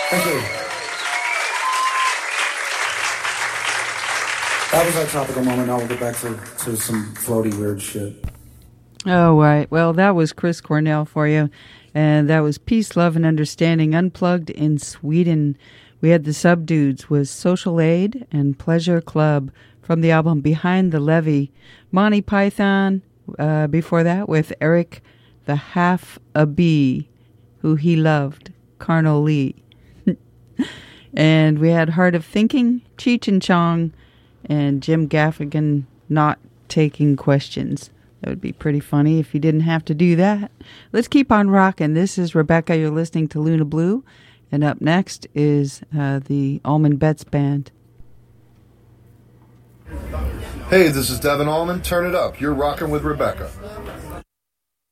Thank you. That was our topical moment. Now we'll get back to some floaty weird shit. Oh, right. Well, that was Chris Cornell for you. And that was Peace, Love, and Understanding Unplugged in Sweden. We had the Subdudes with Social Aid and Pleasure Club from the album Behind the Levee. Monty Python before that with Eric the Half a Bee, who he loved, Carnal Lee. And we had Heart of Thinking, Cheech and Chong, and Jim Gaffigan not taking questions. That would be pretty funny if you didn't have to do that. Let's keep on rocking. This is Rebecca. You're listening to Luna Blue. And up next is the Allman Betts Band. Hey, this is Devin Allman. Turn it up. You're rocking with Rebecca.